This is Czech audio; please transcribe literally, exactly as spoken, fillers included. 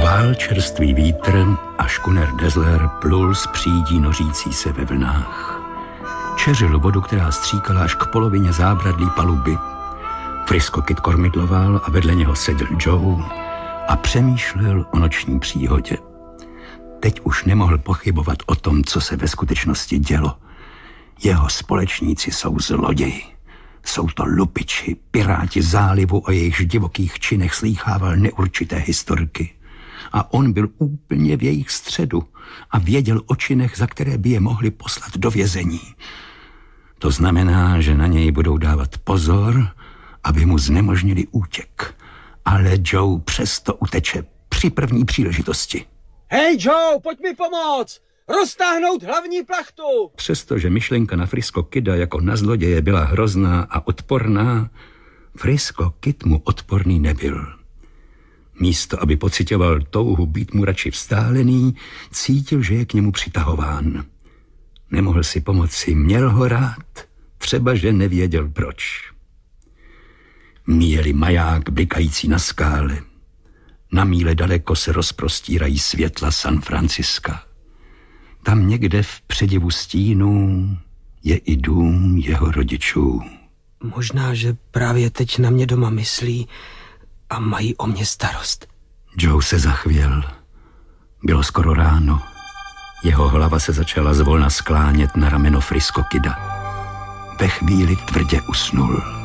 Vál čerstvý vítr a škuner Dezler plul z přídí nořící se ve vlnách. Čeřil vodu, která stříkala až k polovině zábradlí paluby. Frisco Kid kormidloval a vedle něho sedl Joe a přemýšlel o noční příhodě. Teď už nemohl pochybovat o tom, co se ve skutečnosti dělo. Jeho společníci jsou zloději. Jsou to lupiči, piráti zálivu, o jejichž divokých činech slýchával neurčité historky. A on byl úplně v jejich středu a věděl o činech, za které by je mohli poslat do vězení. To znamená, že na něj budou dávat pozor, aby mu znemožnili útěk. Ale Joe přesto uteče při první příležitosti. Hej Joe, pojď mi pomoct! Roztáhnout hlavní plachtu! Přestože myšlenka na Frisco Kida jako na zloděje byla hrozná a odporná, Frisco Kid mu odporný nebyl. Místo, aby pocitoval touhu být mu radši vzdálený, cítil, že je k němu přitahován. Nemohl si pomoci, měl ho rád, třeba že nevěděl proč. Míjeli maják blikající na skále. Na míle daleko se rozprostírají světla San Franciska. Tam někde v předivu stínů je i dům jeho rodičů. Možná, že právě teď na mě doma myslí a mají o mě starost. Joe se zachvěl. Bylo skoro ráno. Jeho hlava se začala zvolna sklánět na rameno Frisco Kida. Ve chvíli tvrdě usnul.